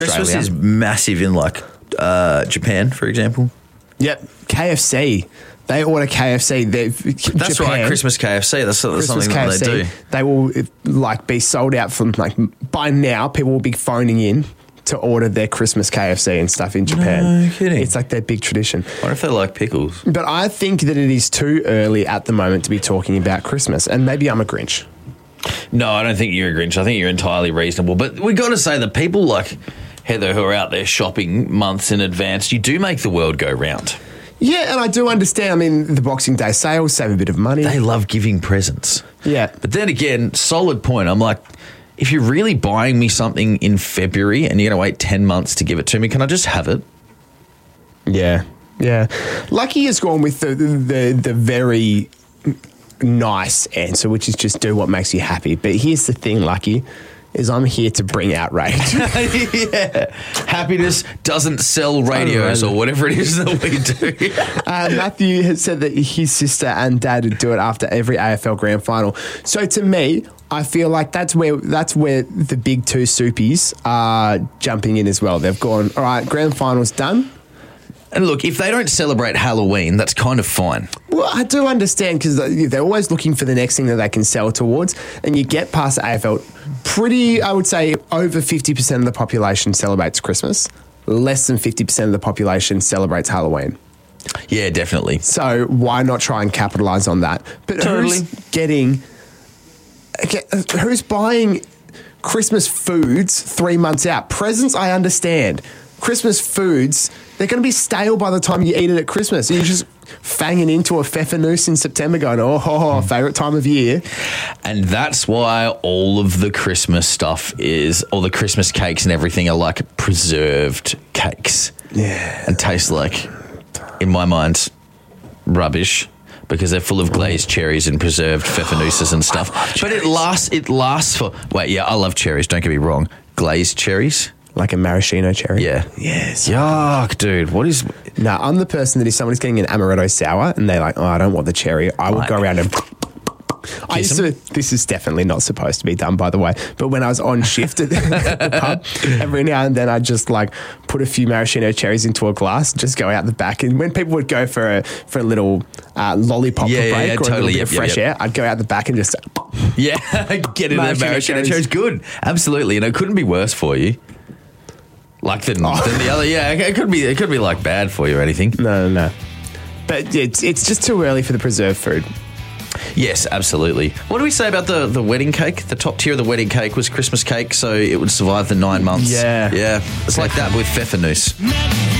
Christmas is massive in Japan, for example. Yep, KFC. They order KFC. That's Japan, right, Christmas KFC. That's something that they do. They will be sold out from by now. People will be phoning in to order their Christmas KFC and stuff in Japan. No kidding. It's their big tradition. I wonder if they like pickles. But I think that it is too early at the moment to be talking about Christmas, and maybe I'm a Grinch. No, I don't think you're a Grinch. I think you're entirely reasonable. But we got to say that people like Heather who are out there shopping months in advance, you do make the world go round. Yeah, and I do understand. I mean, the Boxing Day sales save a bit of money. They love giving presents. Yeah. But then again, solid point. I'm like, if you're really buying me something in February and you're going to wait 10 months to give it to me, can I just have it? Yeah. Yeah. Lucky has gone with the very nice answer, which is just do what makes you happy. But here's the thing, Lucky, is I'm here to bring outrage. Yeah. Happiness doesn't sell radios or whatever it is that we do. Matthew has said that his sister and dad would do it after every AFL grand final. So to me, I feel like that's where the big two soupies are jumping in as well. They've gone, all right, grand final's done. And look, if they don't celebrate Halloween, that's kind of fine. Well, I do understand because they're always looking for the next thing that they can sell towards. And you get past the AFL, I would say, over 50% of the population celebrates Christmas. Less than 50% of the population celebrates Halloween. Yeah, definitely. So why not try and capitalise on that? But totally. Who's buying Christmas foods 3 months out? Presents, I understand. Christmas foods, they're going to be stale by the time you eat it at Christmas. You're just fanging into a pfeffernusse in September going, favourite time of year. And that's why all of the Christmas stuff all the Christmas cakes and everything are like preserved cakes. Yeah. And taste like, in my mind, rubbish. Because they're full of glazed cherries and preserved pfeffernuses and stuff. But it lasts for... Wait, yeah, I love cherries, don't get me wrong. Glazed cherries... Like a maraschino cherry? Yeah. Yes. Yuck, dude. What is... No, I'm the person that if somebody's getting an amaretto sour and they're like, I don't want the cherry, I will go around and... This is definitely not supposed to be done, by the way, but when I was on shift at the pub, every now and then I'd just put a few maraschino cherries into a glass, just go out the back. And when people would go for a little lollipop break or totally. a little bit of fresh air, I'd go out the back and just... Yeah, get into the maraschino cherries. Good. Absolutely. And it couldn't be worse for you. Than the other, yeah. It could be bad for you or anything. No. But it's just too early for the preserved food. Yes, absolutely. What do we say about the wedding cake? The top tier of the wedding cake was Christmas cake, so it would survive the 9 months. Yeah. It's like that with pfeffernusse.